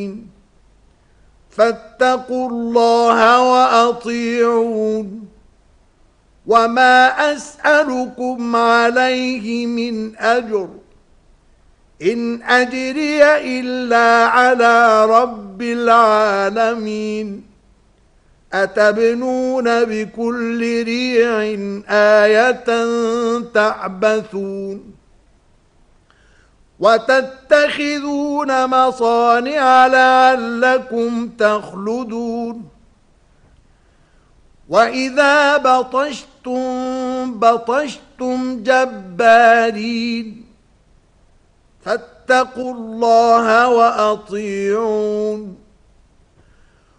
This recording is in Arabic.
فاتقوا الله وأطيعون وما أسألكم عليه من أجر إن أجري إلا على رب العالمين أتبنون بكل ريع آية تعبثون وتتخذون مصانع لعلكم تخلدون وإذا بطشتم جبارين فاتقوا الله وأطيعون